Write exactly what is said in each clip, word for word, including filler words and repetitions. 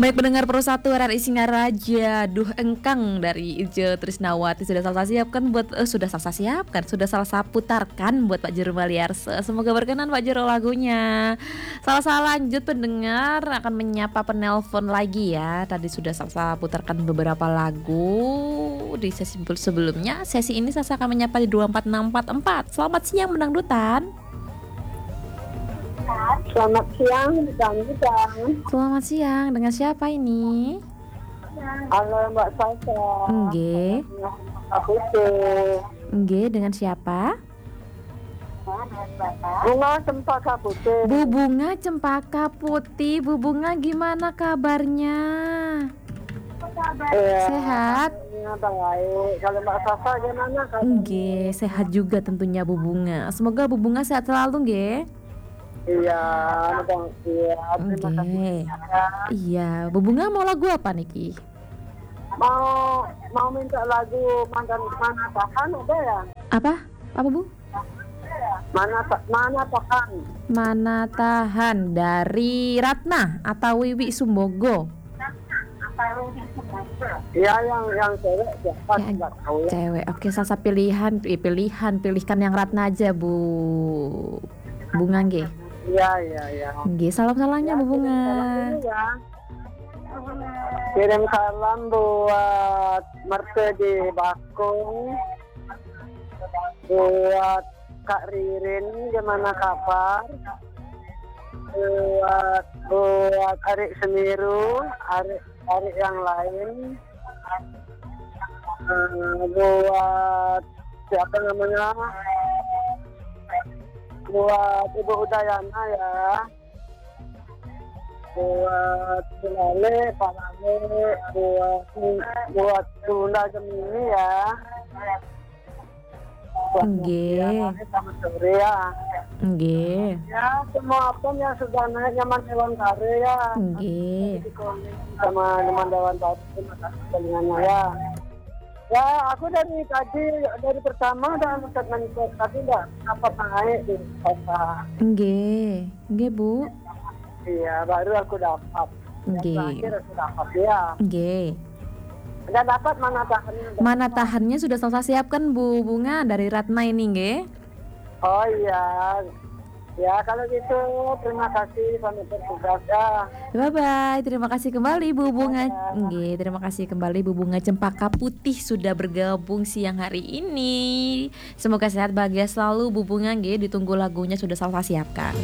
Baik pendengar Persatu R R I Singaraja, duh engkang dari Ijo Trisnawati sudah salsa siapkan buat eh, sudah salsa siapkan, sudah salsa putarkan buat Pak Jero Maliarse. Semoga berkenan Pak Jero lagunya. Salsa lanjut pendengar akan menyapa penelpon lagi ya. Tadi sudah salsa putarkan beberapa lagu di sesi sebelumnya. Sesi ini salsa akan menyapa di dua empat enam empat empat. Selamat siang Menangdutan. Selamat siang, Bang. Selamat siang, dengan siapa ini? Halo Mbak Salsa. Nggih. Aku tuh. Nggih, dengan siapa? Bunga Cempaka Putih. Bu Bunga Cempaka Putih. Bu Bunga gimana kabarnya? Iya. Sehat? Ya, baik. Kalau Mbak Salsa gimana kabarnya? Nggih, sehat juga tentunya Bu Bunga. Semoga Bu Bunga sehat selalu nggih. Iya, Bang. Iya, terima kasih. Nggih. Ya. Iya, Bu Bunga mau lagu apa niki? Mau mau minta lagu mantan mana tahan ada ya? Apa? Apa Bu? Mana ta- mana tahan? Mana tahan dari Ratna atau Wiwi Sumbogo? Iya, yang yang cewek siapa Ya, nggak tahu ya. cewek. Oke, salsa pilihan, eh, pilihan, pilihkan yang Ratna aja Bu Bunga nggih. Iya, iya, iya. Nggih, salam-salamnya Bu Kirim Bunga. salam dulu ya. Kirim salam buat Mercedi Bakung, buat Kak Ririn, gimana kabar? Buat buat Arik Semiru, Arik Arik yang lain, Eh, buat siapa namanya? Buat Ibu Udayana ya. Buat Bulale, Pak Lale, buat buat Bunda Gemini ya. Buat Nggih. Mutia, selamat sore ya. Nggih. Ya, semua apa yang sudah naik nyaman Dewan Kare ya. Nggih. Sama teman Dewan Kare, terima kasih telingannya ya. Ya, aku dari tadi dari pertama udah angkat mencet, tapi enggak apa naik di kota. Nggih. Nggih, Bu. Iya, baru aku dapat. Yang Nggih. terakhir aku dapat ya. Nggih. Udah dapat mana tahannya? Mana tahannya sudah selesai siapkan Bu Bunga dari Ratna ini nggih. Oh iya. Ya, kalau gitu terima kasih selamat bertugas ya. Bye bye. Terima kasih kembali Bu Bunga. Nggih, terima kasih kembali Bu Bunga Cempaka Putih sudah bergabung siang hari ini. Semoga sehat bahagia selalu Bu Bunga nggih. Ditunggu lagunya sudah salsa siapkan.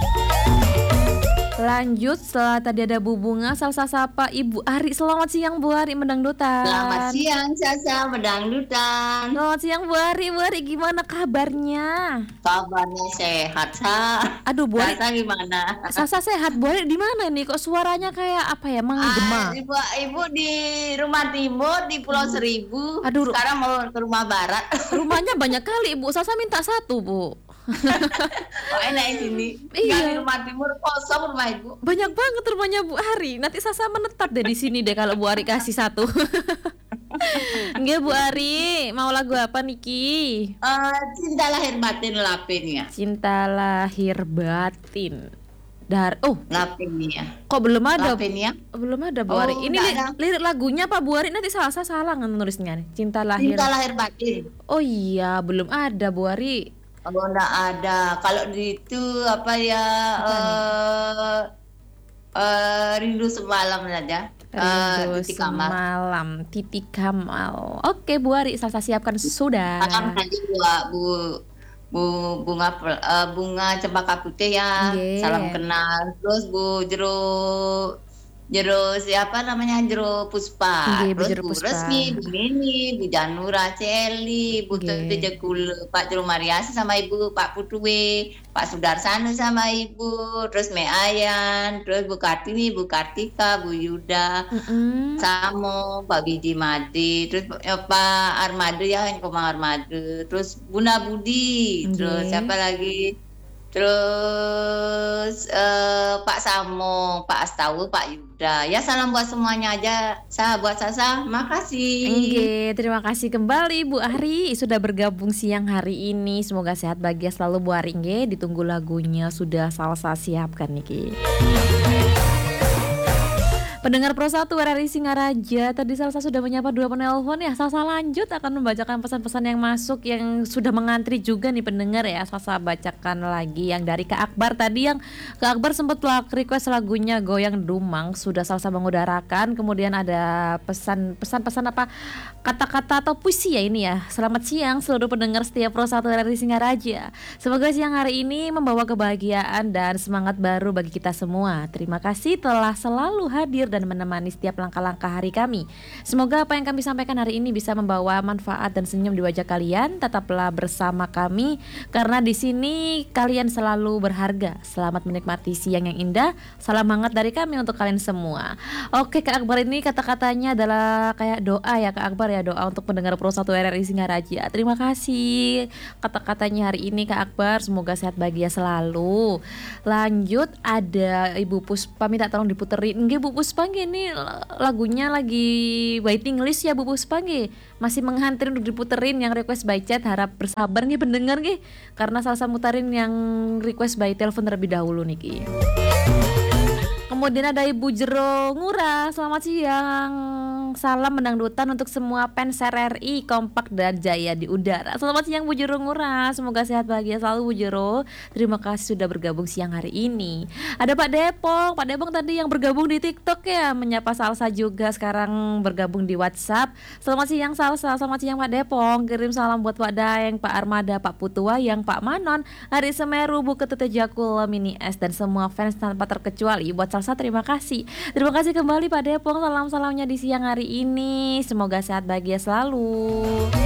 Lanjut setelah tadi ada Bu Bunga, salsa sapa Ibu Ari. Selamat siang Bu Ari Mendangdutan. Selamat siang Sasa Medangdutan. Selamat siang Bu Ari. Bu Ari gimana kabarnya? Kabarnya sehat Sa. Aduh Bu Ari, Sasa gimana? Sasa sehat. Bu Ari di mana ini? Kok suaranya kayak apa ya? Ah, Menggema. ibu, ibu di rumah timur di Pulau Seribu. Aduh. Sekarang mau ke rumah barat. Rumahnya banyak kali Bu. Sasa minta satu Bu. Kok enak di sini? Iya. Di rumah timur kosong rumah ibu. Banyak banget rumahnya Bu Ari. Nanti Sasa menetap deh di sini deh kalau Bu Ari kasih satu. Nggih Bu Ari, mau lagu apa niki? Eh, cinta lahir batin lapin ya. Cinta lahir batin. Dar oh, Lapin ya. kok belum ada? Lapin ya. Belum ada Bu Oh, Ari. Ini nggak li- ada. lirik lagunya Pak Bu Ari, nanti salah salah nggak nulisnya nih. Cinta lahir. Cinta lahir batin. Oh iya, belum ada Bu Ari. Oh, enggak ada. Kalau di itu apa ya? Eh eh, rindu semalam saja. Eh, Rindu Titik Kamal. semalam, Titik Kamal. Oke Bu Ari, salsa siapkan sudah. Salam tadi buat Bu Bu bunga Pel- eh, bunga Cempaka Putih ya. Nggih. Salam kenal. Terus Bu Jero Jero siapa namanya Jero Puspa. Nggih, Bu Terus Jero Bu Puspa. Resmi, Bu Nini, Bu Janura Celi, Bu Nggih. Tete Jekul, Pak Jero Mariasi sama Ibu, Pak Putuwe, Pak Sudarsano sama Ibu, terus Me Ayan, terus Bu Kartini, Bu Kartika, Bu Yuda, Mm-mm. Samo, Pak Bidi Madi, terus eh, Pak Armado ya, Komang Armado, terus Bunda Budi, Nggih. terus siapa lagi? Terus eh, Pak Samo, Pak Astawu, Pak Yuda. Ya salam buat semuanya aja. Sa buat Sasa, makasih. Nggih, terima kasih kembali Bu Ari sudah bergabung siang hari ini. Semoga sehat bahagia selalu Bu Ari nggih. Ditunggu lagunya sudah salsa siapkan niki. Pendengar Pro satu R R I Singaraja, tadi Salsa sudah menyapa dua penelpon ya. Salsa lanjut akan membacakan pesan-pesan yang masuk yang sudah mengantri juga nih pendengar ya. Salsa bacakan lagi yang dari Kak Akbar tadi, yang Kak Akbar sempat request lagunya Goyang Dumang, sudah Salsa mengudarakan. Kemudian ada pesan pesan-pesan apa kata-kata atau puisi ya ini ya. Selamat siang seluruh pendengar setiap Pro satu R R I Singaraja. Semoga siang hari ini membawa kebahagiaan dan semangat baru bagi kita semua. Terima kasih telah selalu hadir dan menemani setiap langkah-langkah hari kami. Semoga apa yang kami sampaikan hari ini bisa membawa manfaat dan senyum di wajah kalian. Tetaplah bersama kami karena di sini kalian selalu berharga. Selamat menikmati siang yang indah. Salam hangat dari kami untuk kalian semua. Oke Kak Akbar, ini kata-katanya adalah kayak doa ya Kak Akbar ya, doa untuk pendengar Pro satu R R I Singaraja. Terima kasih kata-katanya hari ini Kak Akbar. Semoga sehat bahagia selalu. Lanjut ada Ibu Puspa minta tolong diputerin. Nggih Bu Puspa, ini lagunya lagi waiting list ya Bu Puspa, masih menghantri untuk diputerin yang request by chat. Harap bersabar nih pendengar nih, karena Salsa mutarin yang request by telepon terlebih dahulu nih. Kemudian ada Ibu Jero Ngurah, selamat siang. Salam mendangdutan untuk semua fans R R I kompak dan jaya di udara. Selamat siang Bu Jero Ngurah, semoga sehat bahagia selalu Bu Jero. Terima kasih sudah bergabung siang hari ini. Ada Pak Depong, Pak Depong tadi yang bergabung di TikTok ya, menyapa Salsa juga sekarang bergabung di WhatsApp. Selamat siang Salsa, selamat siang Pak Depong. Kirim salam buat Pak Daeng, Pak Armada, Pak Putua, yang Pak Manon, Hari Semeru, Bu Ketete Jakul, Mini S dan semua fans tanpa terkecuali. Buat Salsa terima kasih. Terima kasih kembali Pak Depong, salam-salamnya di siang hari ini. Semoga sehat bahagia selalu.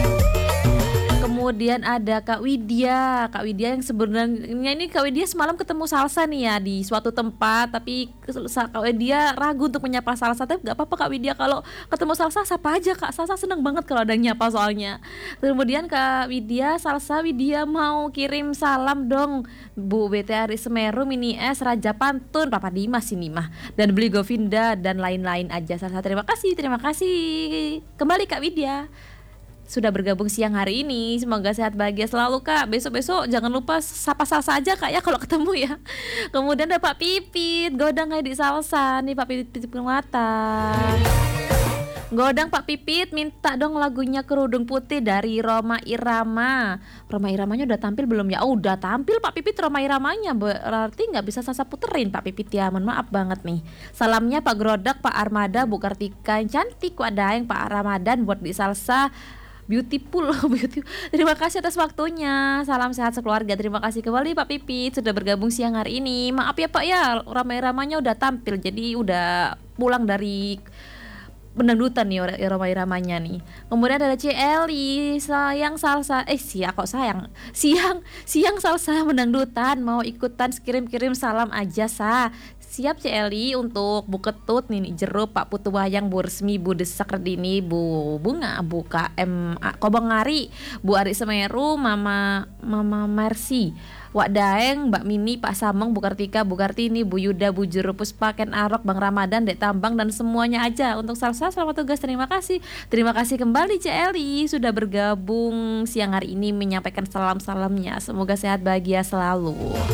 Kemudian ada Kak Widya, Kak Widya yang sebenarnya ini Kak Widya semalam ketemu Salsa nih ya di suatu tempat, tapi Kak Widya ragu untuk menyapa Salsa. Tapi gak apa-apa Kak Widya, kalau ketemu Salsa sapa aja Kak. Salsa seneng banget kalau ada yang nyapa soalnya. Kemudian Kak Widya, Salsa Widya mau kirim salam dong Bu B T Hari Semeru, Mini S, Raja Pantun, Papa Dimas ini mah, dan Beli Govinda dan lain-lain aja. Salsa terima kasih, terima kasih kembali Kak Widya sudah bergabung siang hari ini. Semoga sehat bahagia selalu Kak. Besok-besok jangan lupa sapa Salsa aja Kak ya kalau ketemu ya. Kemudian ada Pak Pipit, godang kayak di Salsa nih Pak Pipit Penguatan. Godang Pak Pipit minta dong lagunya Kerudung Putih dari Roma Irama. Roma Iramanya udah tampil belum ya? Oh, udah tampil Pak Pipit Roma Iramanya, berarti nggak bisa Salsa puterin Pak Pipit ya, mohon maaf banget nih. Salamnya Pak Grodak, Pak Armada, Bu Kartika yang cantik, Wak Daeng, Pak Ramadan buat di Salsa beautiful, beautiful. Terima kasih atas waktunya. Salam sehat sekeluarga. Terima kasih kembali Pak Pipit sudah bergabung siang hari ini. Maaf ya Pak ya, ramai-ramanya udah tampil, jadi udah pulang dari pendangdutan nih ramai-ramanya nih. Kemudian ada C Eli, sayang Salsa. Eh siang kok sayang. Siang, siang Salsa mendangdutan, mau ikutan kirim-kirim salam aja sa. Siap C Eli untuk Bu Ketut, Nini Jeruk, Pak Putu Wayang, Bu Resmi, Bu Desak Redini, Bu Bunga, Bu K M Kobong Ngari, Bu Ari Semeru, Mama Mama Mercy, Wak Daeng, Mbak Mini, Pak Sameng, Bu Kartika, Bu Kartini, Bu Yuda, Bu Juru Puspa, Ken Arok, Bang Ramadan, Dek Tambang dan semuanya aja. Untuk Salsa selamat tugas, terima kasih. Terima kasih kembali C Eli sudah bergabung siang hari ini menyampaikan salam-salamnya. Semoga sehat bahagia selalu.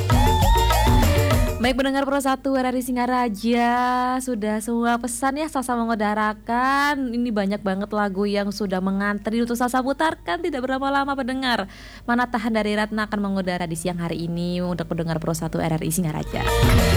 Baik pendengar Pro satu R R I Singaraja, sudah semua pesan ya Salsa mengudarakan. Ini banyak banget lagu yang sudah mengantri untuk Salsa putarkan. Tidak berapa lama pendengar, Mana Tahan dari Ratna akan mengudara di siang hari ini untuk pendengar Pro satu R R I Singaraja.